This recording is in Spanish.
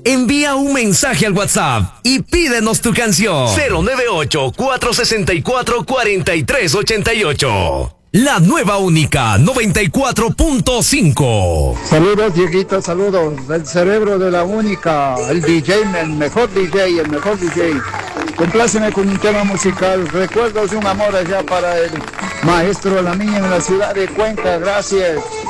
Envía un mensaje al WhatsApp y pídenos tu canción. 098-464-4388. La nueva única 94.5. Saludos, Dieguito, saludos. El cerebro de la única, el DJ, el mejor DJ, el mejor DJ. Compláceme con un tema musical. Recuerdos de un amor allá para el maestro de la niña en la ciudad de Cuenca. Gracias.